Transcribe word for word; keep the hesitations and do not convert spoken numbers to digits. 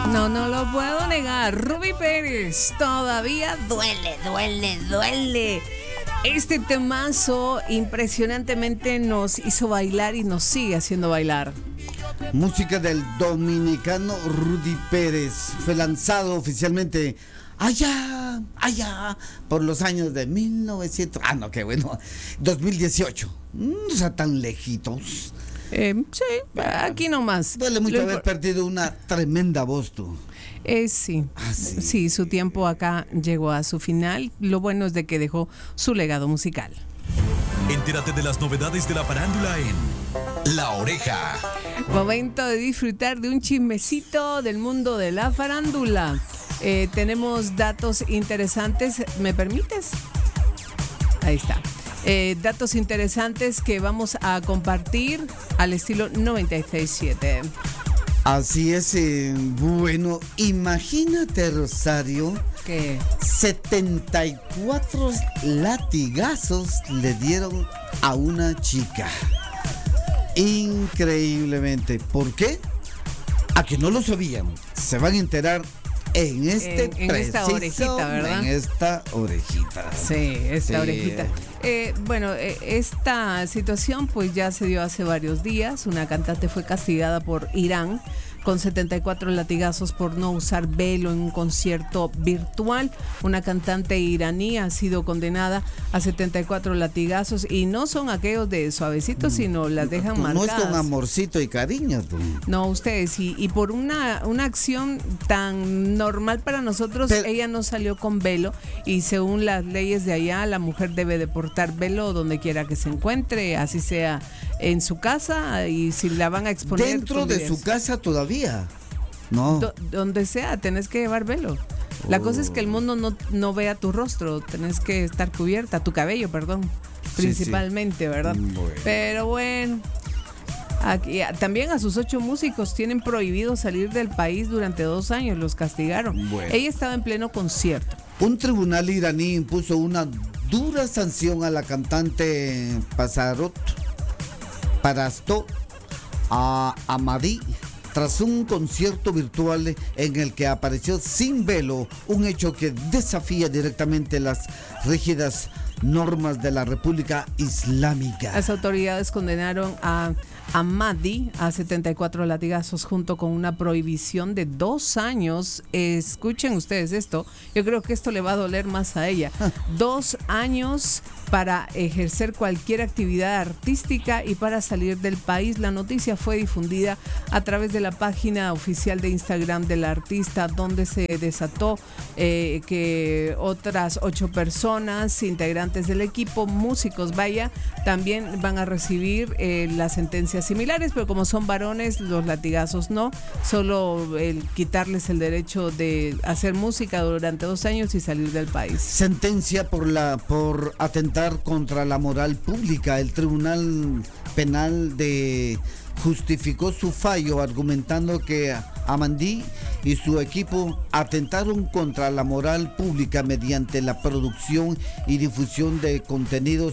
No, no lo puedo negar. Rubí Pérez todavía duele, duele, duele. Este temazo impresionantemente nos hizo bailar y nos sigue haciendo bailar. Música del dominicano Rudy Pérez. Fue lanzado oficialmente allá, allá, por los años de mil novecientos... Ah, no, qué bueno. dos mil dieciocho. No sea tan lejitos. Eh, sí, aquí nomás. Duele mucho Lo haber impor- perdido una tremenda voz, tú. Eh, sí. Ah, sí. sí, su tiempo acá llegó a su final. Lo bueno es de que dejó su legado musical. Entérate de las novedades de la farándula en La Oreja. Momento de disfrutar de un chismecito del mundo de la farándula. Eh, tenemos datos interesantes. ¿Me permites? Ahí está. Eh, datos interesantes que vamos a compartir al estilo noventa y seis siete. Así es, eh, bueno, imagínate, Rosario, ¿Qué? setenta y cuatro latigazos le dieron a una chica. Increíblemente. ¿Por qué? A que no lo sabían. Se van a enterar en este En- en esta preciso- orejita, ¿verdad? En esta orejita. Sí, esta Sí. orejita. Eh, bueno, eh, esta situación pues ya se dio hace varios días. Una cantante fue castigada por Irán con setenta y cuatro latigazos por no usar velo en un concierto virtual. Una cantante iraní ha sido condenada a setenta y cuatro latigazos y no son aquellos de suavecitos, sino las dejan Tú no es marcadas. con amorcito y cariño, tú. No, ustedes, y, y por una, una acción tan normal para nosotros, Pero- ella no salió con velo y según las leyes de allá, la mujer debe de portar velo donde quiera que se encuentre, así sea en su casa y si la van a exponer. Dentro tú de dirías, su casa todavía. No. do- donde sea, tenés que llevar velo. La cosa es que Oh. el mundo no, no vea tu rostro, tenés que estar cubierta, tu cabello, perdón, Sí, principalmente, sí. ¿verdad? Bueno. Pero bueno. Aquí, a- también a sus ocho músicos tienen prohibido salir del país durante dos años, los castigaron. Bueno. Ella estaba en pleno concierto. Un tribunal iraní impuso una dura sanción a la cantante Pasarot Parasto a Amadi tras un concierto virtual en el que apareció sin velo, un hecho que desafía directamente las rígidas normas de la República Islámica. Las autoridades condenaron a Amadi a setenta y cuatro latigazos junto con una prohibición de dos años. Escuchen ustedes esto, yo creo que esto le va a doler más a ella. Dos años para ejercer cualquier actividad artística y para salir del país. La noticia fue difundida a través de la página oficial de Instagram de la artista, donde se desató eh, que otras ocho personas, integrantes del equipo, músicos, vaya, también van a recibir eh, las sentencias similares, pero como son varones, los latigazos no, solo el quitarles el derecho de hacer música durante dos años y salir del país. Sentencia por la por atentar contra la moral pública. El Tribunal Penal de justificó su fallo argumentando que Amadi y su equipo atentaron contra la moral pública mediante la producción y difusión de contenidos